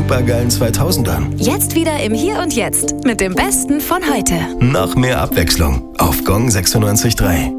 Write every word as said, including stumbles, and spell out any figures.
supergeilen zweitausendern. Jetzt wieder im Hier und Jetzt mit dem Besten von heute. Noch mehr Abwechslung auf Gong sechsundneunzig Komma drei.